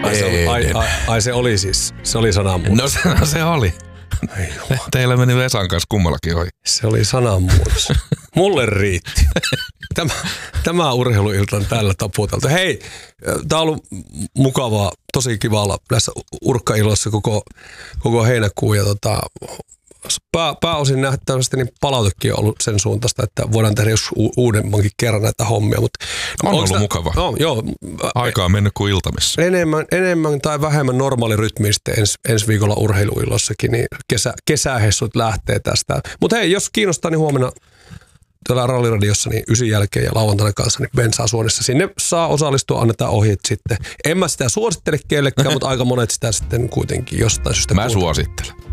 Se oli siis. Se oli sananmuunnos. No se oli. Teillä meni Vesan kanssa kummallakin ohi. Se oli sananmuunnos. Mulle riitti. Tämä urheiluilta on tällä taputeltu. Hei, tää on ollut mukavaa, tosi kiva olla näissä urkkailloissa koko heinäkuun. Ja pääosin nähtävästi niin palautekin on ollut sen suuntaista, että voidaan tehdä joskus uudemmankin kerran näitä hommia. Mutta on ollut mukava. No, joo. Aikaa on mennyt kuin iltamissa. Enemmän tai vähemmän normaali rytmi sitten ensi viikolla urheiluillossakin, niin kesähessut lähtee tästä. Mutta hei, jos kiinnostaa, niin huomenna tuolla Ralliradiossa niin 9 jälkeen ja lauantaina kanssa niin bensaa suorissa. Sinne saa osallistua, annetaan ohjeet sitten. En mä sitä suosittele kellekään, mutta aika monet sitä sitten kuitenkin jostain syystä. Mä suosittelen.